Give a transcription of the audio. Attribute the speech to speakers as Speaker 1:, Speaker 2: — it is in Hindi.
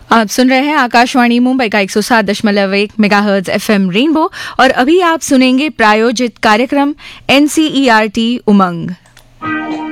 Speaker 1: आप सुन रहे हैं आकाशवाणी मुंबई का 107.1 मेगाहर्ट्ज एफएम रेनबो और अभी आप सुनेंगे प्रायोजित कार्यक्रम NCERT उमंग।